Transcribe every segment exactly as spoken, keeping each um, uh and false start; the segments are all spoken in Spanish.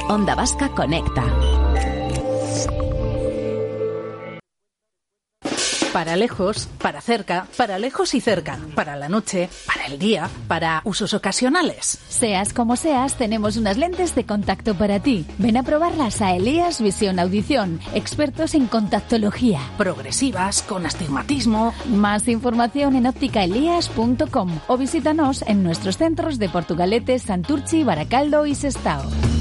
Onda Vasca Conecta. Para lejos, para cerca, para lejos y cerca, para la noche, para el día, para usos ocasionales. Seas como seas, tenemos unas lentes de contacto para ti. Ven a probarlas a Elías Visión Audición, expertos en contactología. Progresivas, con astigmatismo. Más información en óptica elías punto com o visítanos en nuestros centros de Portugalete, Santurchi, Baracaldo y Sestao.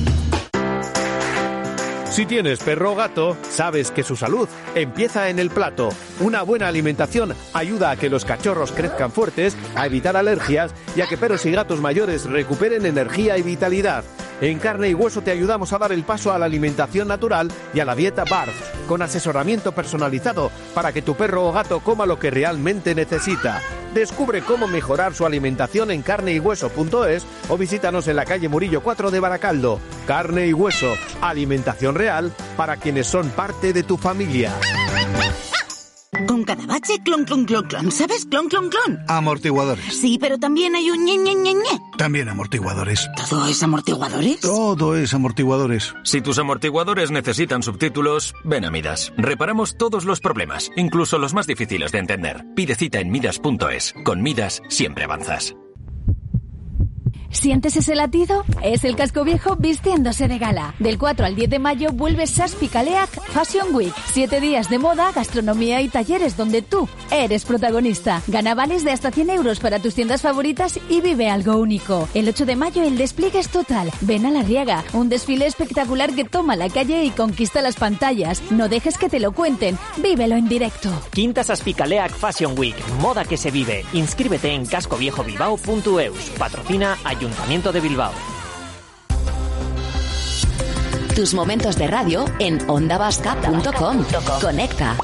Si tienes perro o gato, sabes que su salud empieza en el plato. Una buena alimentación ayuda a que los cachorros crezcan fuertes, a evitar alergias y a que perros y gatos mayores recuperen energía y vitalidad. En Carne y Hueso te ayudamos a dar el paso a la alimentación natural y a la dieta B A R F, con asesoramiento personalizado para que tu perro o gato coma lo que realmente necesita. Descubre cómo mejorar su alimentación en carne y hueso punto es o visítanos en la calle Murillo cuatro de Baracaldo. Carne y Hueso, alimentación real para quienes son parte de tu familia. Con cada bache, clon, clon, clon, clon. ¿Sabes? Clon, clon, clon. Amortiguadores. Sí, pero también hay un ñe, ñe, ñe, ñe. También amortiguadores. ¿Todo es amortiguadores? Todo es amortiguadores. Si tus amortiguadores necesitan subtítulos, ven a Midas. Reparamos todos los problemas, incluso los más difíciles de entender. Pide cita en midas punto es. Con Midas siempre avanzas. ¿Sientes ese latido? Es el casco viejo vistiéndose de gala. Del cuatro al diez de mayo vuelve Saspicaleac Fashion Week. Siete días de moda, gastronomía y talleres donde tú eres protagonista. Gana vales de hasta cien euros para tus tiendas favoritas y vive algo único. El ocho de mayo el despliegue es total. Ven a La Riaga, un desfile espectacular que toma la calle y conquista las pantallas. No dejes que te lo cuenten, vívelo en directo. Quinta Saspicaleac Fashion Week, moda que se vive. Inscríbete en cascoviejobilbao punto eus. Patrocina Ayuntamiento de Bilbao. Tus momentos de radio en onda vasca punto com. Conecta.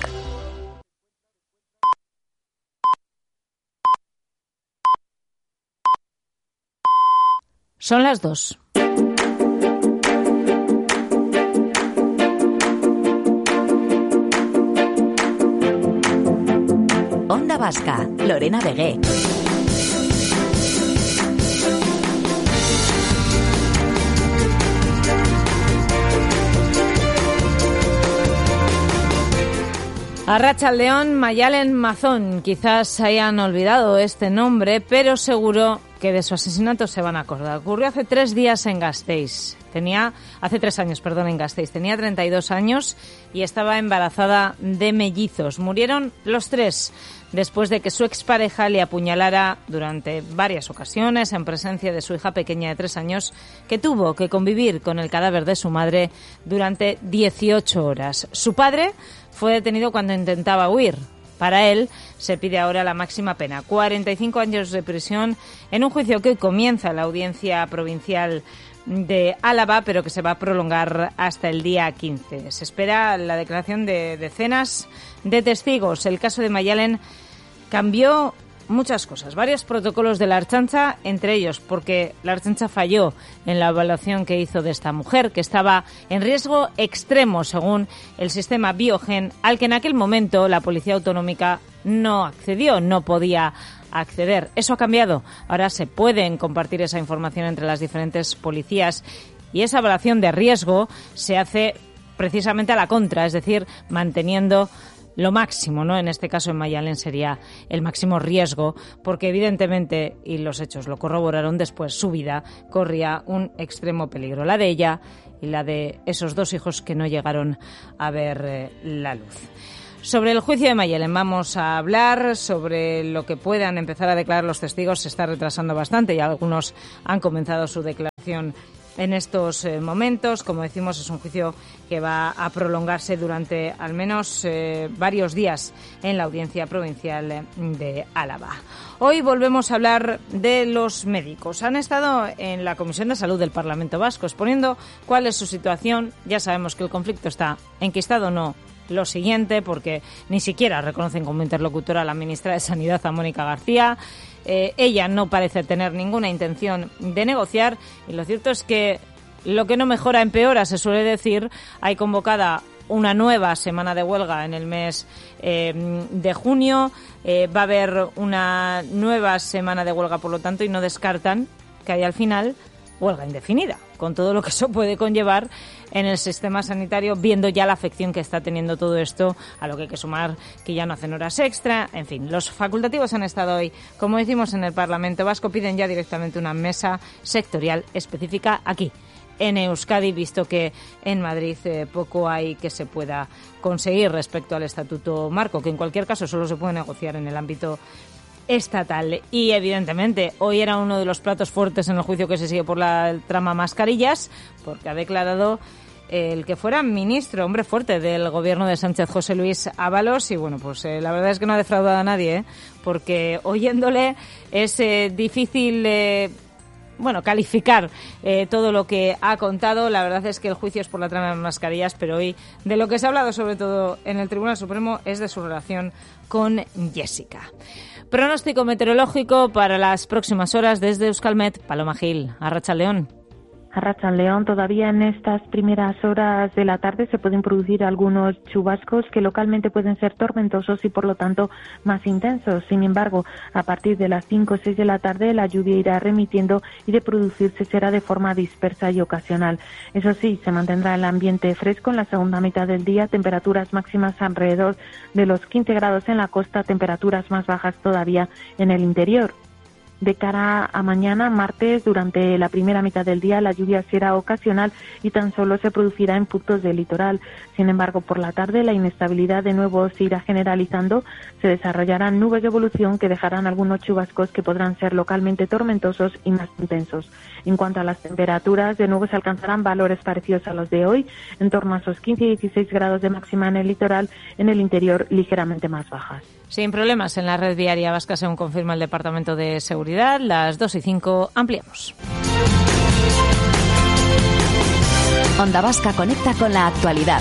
Son las dos. Onda Vasca, Lorena Vegué. Arratsaldeon, Mayalen Mazón. Quizás hayan olvidado este nombre, pero seguro que de su asesinato se van a acordar. Ocurrió hace tres días en Gasteiz. Tenía, hace tres años, perdón, en Gasteiz. Tenía treinta y dos años y estaba embarazada de mellizos. Murieron los tres después de que su expareja le apuñalara durante varias ocasiones en presencia de su hija pequeña de tres años, que tuvo que convivir con el cadáver de su madre durante dieciocho horas. Su padre fue detenido cuando intentaba huir. Para él se pide ahora la máxima pena, cuarenta y cinco años de prisión, en un juicio que hoy comienza en la Audiencia Provincial de Álava, pero que se va a prolongar hasta el día quince. Se espera la declaración de decenas de testigos. El caso de Mayalen cambió muchas cosas, varios protocolos de la Ertzaintza, entre ellos porque la Ertzaintza falló en la evaluación que hizo de esta mujer, que estaba en riesgo extremo según el sistema Biogen, al que en aquel momento la Policía Autonómica no accedió, no podía acceder. Eso ha cambiado. Ahora se pueden compartir esa información entre las diferentes policías y esa evaluación de riesgo se hace precisamente a la contra, es decir, manteniendo lo máximo, ¿no? En este caso en Mayalen sería el máximo riesgo, porque evidentemente, y los hechos lo corroboraron después, su vida corría un extremo peligro, la de ella y la de esos dos hijos que no llegaron a ver eh, la luz. Sobre el juicio de Mayalen vamos a hablar, sobre lo que puedan empezar a declarar los testigos. Se está retrasando bastante y algunos han comenzado su declaración en estos eh, momentos. Como decimos, es un juicio que va a prolongarse durante al menos eh, varios días en la Audiencia Provincial de Álava. Hoy volvemos a hablar de los médicos. Han estado en la Comisión de Salud del Parlamento Vasco exponiendo cuál es su situación. Ya sabemos que el conflicto está enquistado o no. Lo siguiente, porque ni siquiera reconocen como interlocutora a la ministra de Sanidad, a Mónica García. Eh, ella no parece tener ninguna intención de negociar y lo cierto es que lo que no mejora empeora, se suele decir. Hay convocada una nueva semana de huelga en el mes eh, de junio. Eh, va a haber una nueva semana de huelga, por lo tanto, y no descartan que haya al final huelga indefinida, con todo lo que eso puede conllevar en el sistema sanitario, viendo ya la afección que está teniendo todo esto, a lo que hay que sumar que ya no hacen horas extra. En fin, los facultativos han estado hoy, como decimos en el Parlamento Vasco, piden ya directamente una mesa sectorial específica aquí, en Euskadi, visto que en Madrid eh, poco hay que se pueda conseguir respecto al Estatuto Marco, que en cualquier caso solo se puede negociar en el ámbito estatal. Y evidentemente hoy era uno de los platos fuertes en el juicio que se sigue por la trama mascarillas, porque ha declarado el que fuera ministro, hombre fuerte del gobierno de Sánchez, José Luis Ábalos, y bueno, pues eh, la verdad es que no ha defraudado a nadie, ¿eh? Porque oyéndole es eh, difícil eh, bueno, calificar eh, todo lo que ha contado. La verdad es que el juicio es por la trama de mascarillas, pero hoy de lo que se ha hablado sobre todo en el Tribunal Supremo es de su relación con Jessica. Pronóstico meteorológico para las próximas horas desde Euskalmet. Paloma Gil, Arratsaldeon. Arratsaldeon, todavía en estas primeras horas de la tarde se pueden producir algunos chubascos que localmente pueden ser tormentosos y por lo tanto más intensos. Sin embargo, a partir de las cinco o seis de la tarde la lluvia irá remitiendo y de producirse será de forma dispersa y ocasional. Eso sí, se mantendrá el ambiente fresco en la segunda mitad del día, temperaturas máximas alrededor de los quince grados en la costa, temperaturas más bajas todavía en el interior. De cara a mañana, martes, durante la primera mitad del día, la lluvia será ocasional y tan solo se producirá en puntos del litoral. Sin embargo, por la tarde, la inestabilidad de nuevo se irá generalizando. Se desarrollarán nubes de evolución que dejarán algunos chubascos que podrán ser localmente tormentosos y más intensos. En cuanto a las temperaturas, de nuevo se alcanzarán valores parecidos a los de hoy, en torno a esos quince y dieciséis grados de máxima en el litoral, en el interior ligeramente más bajas. Sin problemas en la red viaria vasca, según confirma el Departamento de Seguridad. Las dos y cinco, ampliamos. Onda Vasca conecta con la actualidad.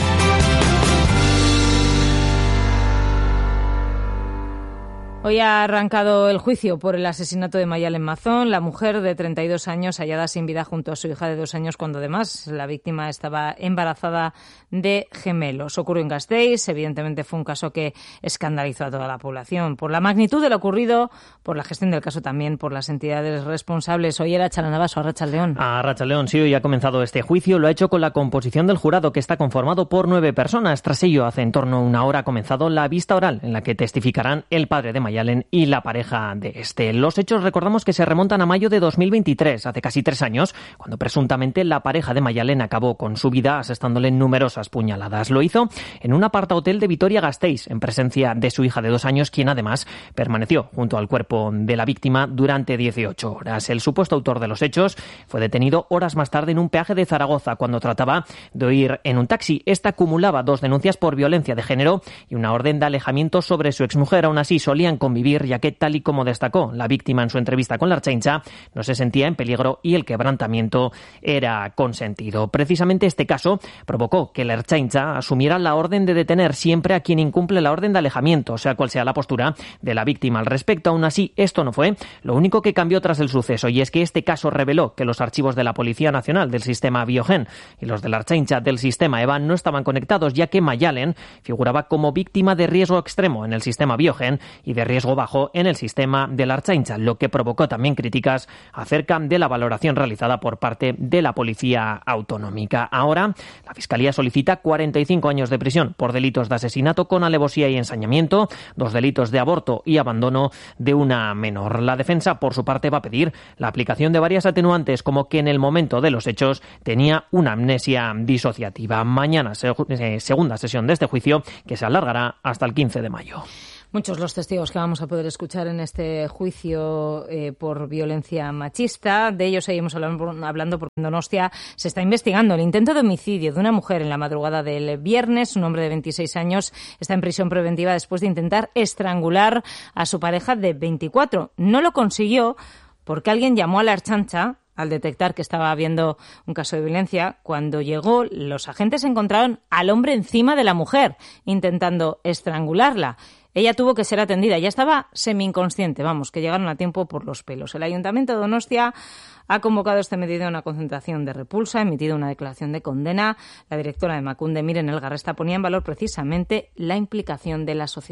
Hoy ha arrancado el juicio por el asesinato de Mayalen Mazón, la mujer de treinta y dos años hallada sin vida junto a su hija de dos años, cuando además la víctima estaba embarazada de gemelos. Ocurrió en Gasteiz, evidentemente fue un caso que escandalizó a toda la población por la magnitud de lo ocurrido, por la gestión del caso también, por las entidades responsables. Hoy era Charanavaso, Arratsaldeon. Arratsaldeon, sí, hoy ha comenzado este juicio, lo ha hecho con la composición del jurado, que está conformado por nueve personas. Tras ello, hace en torno a una hora ha comenzado la vista oral, en la que testificarán el padre de Mayalen y la pareja de este. Los hechos, recordamos, que se remontan a mayo de dos mil veintitrés, hace casi tres años, cuando presuntamente la pareja de Mayalen acabó con su vida asestándole numerosas puñaladas. Lo hizo en un apartahotel de Vitoria-Gasteiz, en presencia de su hija de dos años, quien además permaneció junto al cuerpo de la víctima durante dieciocho horas. El supuesto autor de los hechos fue detenido horas más tarde en un peaje de Zaragoza, cuando trataba de huir en un taxi. Esta acumulaba dos denuncias por violencia de género y una orden de alejamiento sobre su exmujer. Aún así, solían convivir, ya que, tal y como destacó la víctima en su entrevista con la Ertzaintza, no se sentía en peligro y el quebrantamiento era consentido. Precisamente este caso provocó que la Ertzaintza asumiera la orden de detener siempre a quien incumple la orden de alejamiento, sea cual sea la postura de la víctima al respecto. Aún así, esto no fue lo único que cambió tras el suceso, y es que este caso reveló que los archivos de la Policía Nacional del sistema Biogen y los de la Ertzaintza del sistema EVA no estaban conectados, ya que Mayalen figuraba como víctima de riesgo extremo en el sistema Biogen y de riesgo bajo en el sistema de la Ertzaintza, lo que provocó también críticas acerca de la valoración realizada por parte de la Policía Autonómica. Ahora, la Fiscalía solicita cuarenta y cinco años de prisión por delitos de asesinato con alevosía y ensañamiento, dos delitos de aborto y abandono de una menor. La defensa, por su parte, va a pedir la aplicación de varias atenuantes, como que en el momento de los hechos tenía una amnesia disociativa. Mañana, segunda sesión de este juicio, que se alargará hasta el quince de mayo. Muchos los testigos que vamos a poder escuchar en este juicio eh, por violencia machista. De ellos seguimos hablando porque en Donostia se está investigando el intento de homicidio de una mujer en la madrugada del viernes. Un hombre de veintiséis años está en prisión preventiva después de intentar estrangular a su pareja de veinticuatro. No lo consiguió porque alguien llamó a la Ertzaintza al detectar que estaba habiendo un caso de violencia. Cuando llegó, los agentes encontraron al hombre encima de la mujer, intentando estrangularla. Ella tuvo que ser atendida, ya estaba semi-inconsciente, vamos, que llegaron a tiempo por los pelos. El Ayuntamiento de Donostia ha convocado este mediodía una concentración de repulsa, ha emitido una declaración de condena. La directora de Emakunde, Miren Elgarresta, ponía en valor precisamente la implicación de la sociedad.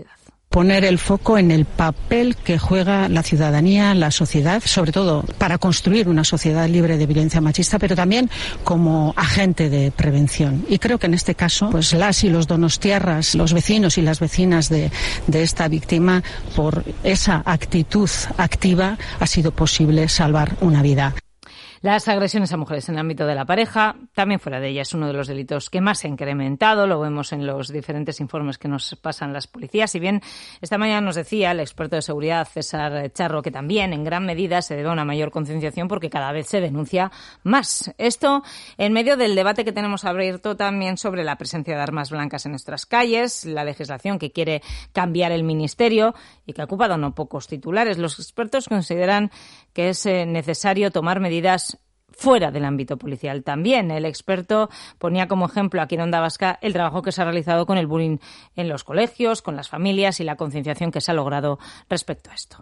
Poner el foco en el papel que juega la ciudadanía, la sociedad, sobre todo para construir una sociedad libre de violencia machista, pero también como agente de prevención. Y creo que en este caso, pues las y los donostiarras, los vecinos y las vecinas de, de esta víctima, por esa actitud activa, ha sido posible salvar una vida. Las agresiones a mujeres en el ámbito de la pareja, también fuera de ella, es uno de los delitos que más se ha incrementado. Lo vemos en los diferentes informes que nos pasan las policías. Si bien esta mañana nos decía el experto de seguridad César Charro que también en gran medida se debe a una mayor concienciación porque cada vez se denuncia más. Esto en medio del debate que tenemos abierto también sobre la presencia de armas blancas en nuestras calles, la legislación que quiere cambiar el Ministerio y que ha ocupado no pocos titulares. Los expertos consideran que es necesario tomar medidas fuera del ámbito policial también. El experto ponía como ejemplo aquí en Onda Vasca el trabajo que se ha realizado con el bullying en los colegios, con las familias y la concienciación que se ha logrado respecto a esto.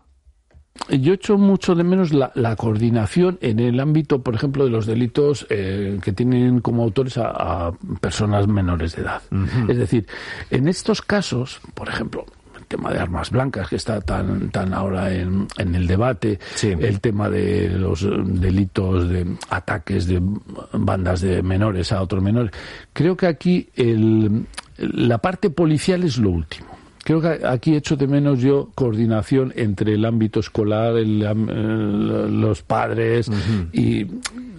Yo echo mucho de menos la, la coordinación en el ámbito, por ejemplo, de los delitos eh, que tienen como autores a, a personas menores de edad. Uh-huh. Es decir, en estos casos, por ejemplo, tema de armas blancas que está tan tan ahora en, en el debate, sí. El tema de los delitos de ataques de bandas de menores a otros menores. Creo que aquí el, la parte policial es lo último. Creo que aquí echo de menos yo coordinación entre el ámbito escolar, el, el, los padres, uh-huh. Y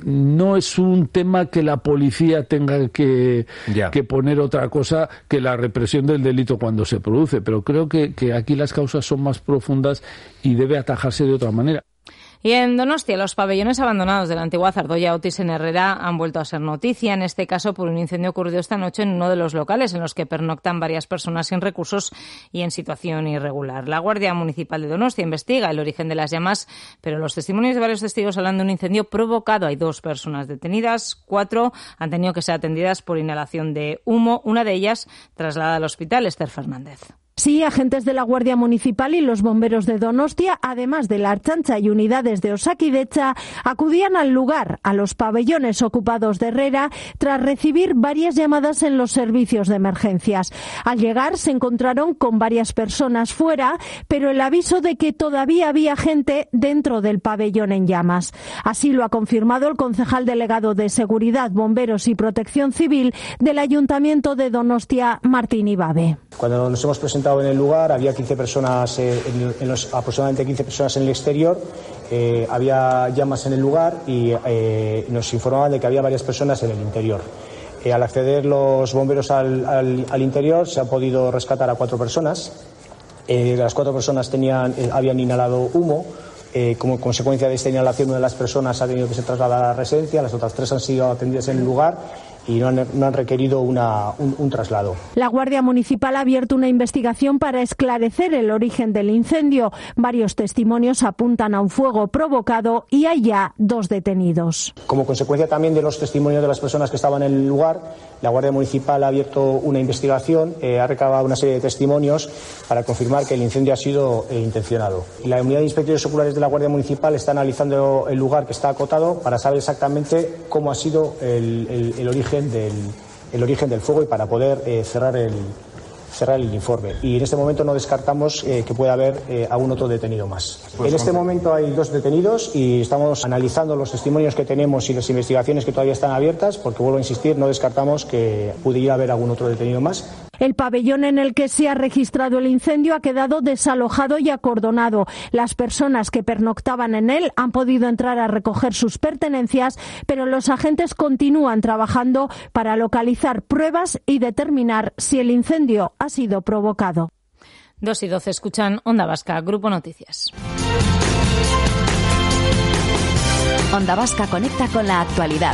no es un tema que la policía tenga que, yeah. que poner otra cosa que la represión del delito cuando se produce, pero creo que, que aquí las causas son más profundas y debe atajarse de otra manera. Y en Donostia, los pabellones abandonados de la antigua Zardoya Otis en Herrera han vuelto a ser noticia, en este caso por un incendio ocurrido esta noche en uno de los locales en los que pernoctan varias personas sin recursos y en situación irregular. La Guardia Municipal de Donostia investiga el origen de las llamas, pero los testimonios de varios testigos hablan de un incendio provocado. Hay dos personas detenidas, cuatro han tenido que ser atendidas por inhalación de humo, una de ellas trasladada al hospital, Esther Fernández. Sí, agentes de la Guardia Municipal y los bomberos de Donostia, además de la Ertzaintza y unidades de Osakidecha, acudían al lugar, a los pabellones ocupados de Herrera, tras recibir varias llamadas en los servicios de emergencias. Al llegar se encontraron con varias personas fuera, pero el aviso de que todavía había gente dentro del pabellón en llamas. Así lo ha confirmado el concejal delegado de Seguridad, Bomberos y Protección Civil del Ayuntamiento de Donostia, Martín Ibabe. Cuando nos hemos presentado en el lugar había quince personas, eh, en, en los, aproximadamente quince personas en el exterior, eh, había llamas en el lugar y eh, nos informaban de que había varias personas en el interior. Eh, al acceder los bomberos al, al, al interior se ha podido rescatar a cuatro personas. Eh, las cuatro personas tenían, eh, habían inhalado humo. Eh, como consecuencia de esta inhalación, una de las personas ha tenido que ser trasladada a la residencia, las otras tres han sido atendidas en el lugar y no han, no han requerido una, un, un traslado. La Guardia Municipal ha abierto una investigación para esclarecer el origen del incendio. Varios testimonios apuntan a un fuego provocado y hay ya dos detenidos. Como consecuencia también de los testimonios de las personas que estaban en el lugar, la Guardia Municipal ha abierto una investigación, eh, ha recabado una serie de testimonios para confirmar que el incendio ha sido eh, intencionado. La unidad de inspectores oculares de la Guardia Municipal está analizando el lugar que está acotado para saber exactamente cómo ha sido el, el, el origen Del, el origen del fuego y para poder eh, cerrar el cerrar el informe. Y en este momento no descartamos eh, que pueda haber eh, algún otro detenido más. Pues en este momento hay dos detenidos y estamos analizando los testimonios que tenemos y las investigaciones que todavía están abiertas, porque vuelvo a insistir, no descartamos que pudiera haber algún otro detenido más. El pabellón en el que se ha registrado el incendio ha quedado desalojado y acordonado. Las personas que pernoctaban en él han podido entrar a recoger sus pertenencias, pero los agentes continúan trabajando para localizar pruebas y determinar si el incendio ha sido provocado. dos y doce escuchan Onda Vasca, Grupo Noticias. Onda Vasca conecta con la actualidad.